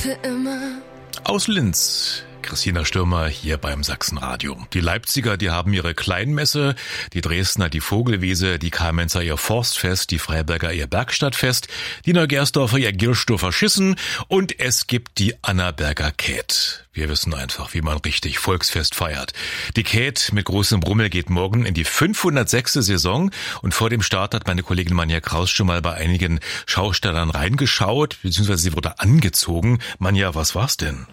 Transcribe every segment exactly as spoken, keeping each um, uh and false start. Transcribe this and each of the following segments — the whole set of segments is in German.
für immer. Aus Linz. Christina Stürmer hier beim Sachsenradio. Die Leipziger, die haben ihre Kleinmesse, die Dresdner die Vogelwiese, die Kamenzer ihr Forstfest, die Freiberger ihr Bergstadtfest, die Neugersdorfer ihr Girschdorfer Schissen und es gibt die Annaberger Kät. Wir wissen einfach, wie man richtig Volksfest feiert. Die Kät mit großem Brummel geht morgen in die fünfhundertsechste Saison und vor dem Start hat meine Kollegin Manja Kraus schon mal bei einigen Schaustellern reingeschaut, beziehungsweise sie wurde angezogen. Manja, was war's denn?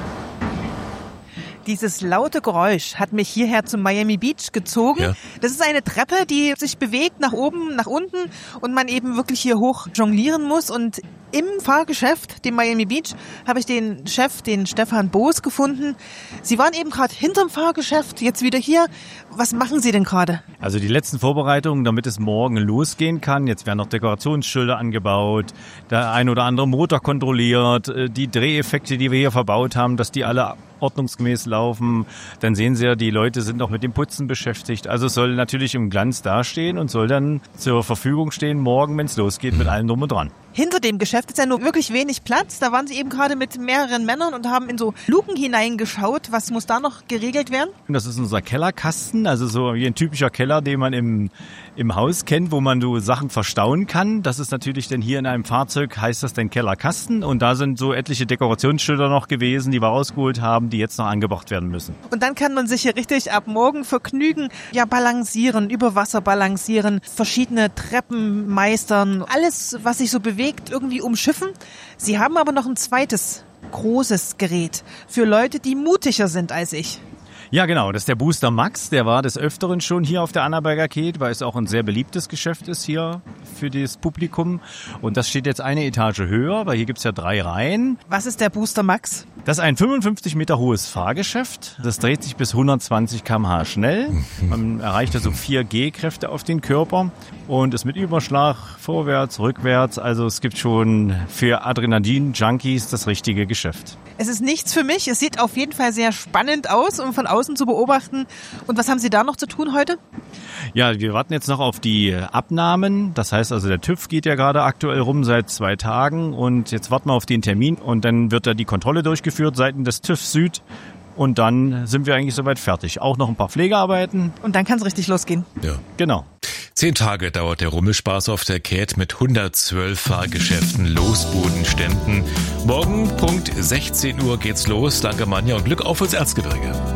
Dieses laute Geräusch hat mich hierher zum Miami Beach gezogen. Ja. Das ist eine Treppe, die sich bewegt nach oben, nach unten und man eben wirklich hier hoch jonglieren muss. Und im Fahrgeschäft, dem Miami Beach, habe ich den Chef, den Stefan Boos, gefunden. Sie waren eben gerade hinterm Fahrgeschäft, jetzt wieder hier. Was machen Sie denn gerade? Also die letzten Vorbereitungen, damit es morgen losgehen kann. Jetzt werden noch Dekorationsschilder angebaut, der ein oder andere Motor kontrolliert, die Dreheffekte, die wir hier verbaut haben, dass die alle ordnungsgemäß laufen. Dann sehen Sie ja, die Leute sind auch mit dem Putzen beschäftigt. Also es soll natürlich im Glanz dastehen und soll dann zur Verfügung stehen morgen, wenn es losgeht, mit allem drum und dran. Hinter dem Geschäft ist ja nur wirklich wenig Platz. Da waren Sie eben gerade mit mehreren Männern und haben in so Luken hineingeschaut. Was muss da noch geregelt werden? Das ist unser Kellerkasten, also so wie ein typischer Keller, den man im, im Haus kennt, wo man so Sachen verstauen kann. Das ist natürlich dann hier in einem Fahrzeug, heißt das dann Kellerkasten. Und da sind so etliche Dekorationsschilder noch gewesen, die wir rausgeholt haben, die jetzt noch angebracht werden müssen. Und dann kann man sich hier richtig ab morgen vergnügen, ja, balancieren, über Wasser balancieren, verschiedene Treppen meistern, alles, was sich so bewegt, irgendwie umschiffen. Sie haben aber noch ein zweites großes Gerät für Leute, die mutiger sind als ich. Ja, genau. Das ist der Booster Max. Der war des Öfteren schon hier auf der Annaberger Kät, weil es auch ein sehr beliebtes Geschäft ist hier für das Publikum. Und das steht jetzt eine Etage höher, weil hier gibt's ja drei Reihen. Was ist der Booster Max? Das ist ein fünfundfünfzig Meter hohes Fahrgeschäft. Das dreht sich bis hundertzwanzig Kilometer pro Stunde schnell. Man erreicht also vier G-Kräfte auf den Körper und ist mit Überschlag vorwärts, rückwärts. Also es gibt schon für Adrenalin-Junkies das richtige Geschäft. Es ist nichts für mich. Es sieht auf jeden Fall sehr spannend aus, um von außen zu beobachten. Und was haben Sie da noch zu tun heute? Ja, wir warten jetzt noch auf die Abnahmen. Das heißt also, der TÜV geht ja gerade aktuell rum seit zwei Tagen. Und jetzt warten wir auf den Termin. Und dann wird da die Kontrolle durchgeführt seitens des TÜV Süd. Und dann sind wir eigentlich soweit fertig. Auch noch ein paar Pflegearbeiten. Und dann kann es richtig losgehen. Ja. Genau. Zehn Tage dauert der Rummelspaß auf der Kät mit hundertzwölf Fahrgeschäften, Losbudenständen. Morgen Punkt sechzehn Uhr geht's los. Danke Manja und Glück auf ins Erzgebirge.